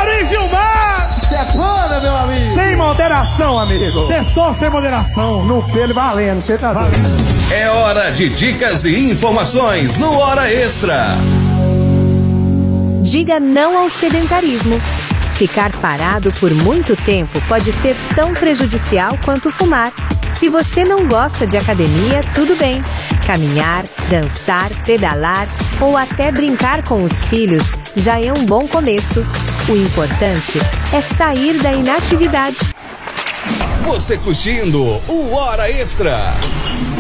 Mauri Gilmar! Sepana, meu amigo! Sem moderação, amigo! Sextou sem moderação! No pelo valendo, você tá vendo? É hora de dicas e informações no Hora Extra. Diga não ao sedentarismo. Ficar parado por muito tempo pode ser tão prejudicial quanto fumar. Se você não gosta de academia, tudo bem. Caminhar, dançar, pedalar ou até brincar com os filhos já é um bom começo. O importante é sair da inatividade. Você curtindo o Hora Extra.